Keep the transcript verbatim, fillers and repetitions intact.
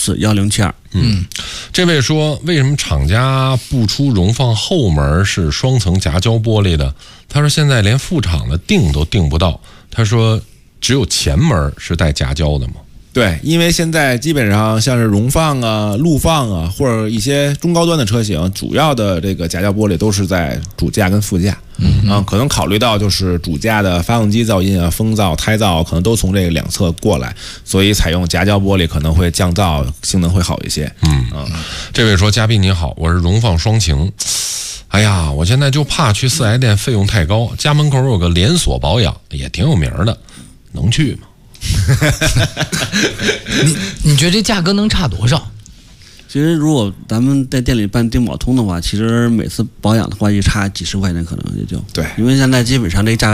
四幺零七二。 嗯，这位说为什么厂家不出荣放后门是双层夹胶玻璃的？他说现在连副厂的订都订不到。他说只有前门是带夹胶的吗？ 对，因为现在基本上像是荣放啊、陆放啊，或者一些中高端的车型，主要的这个夹胶玻璃都是在主驾跟副驾。嗯啊，可能考虑到就是主驾的发动机噪音啊、风噪、胎噪，可能都从这个两侧过来，所以采用夹胶玻璃可能会降噪，性能会好一些。 嗯啊，这位说嘉宾你好，我是荣放双擎。哎呀，我现在就怕去四 S 店费用太高，家门口有个连锁保养，也挺有名的，能去吗？ 你你觉得这价格能差多少？ 其实如果咱们在店里办丁宝通的话，其实每次保养的话，一差几十块钱可能也就对， 因为现在基本上这个价格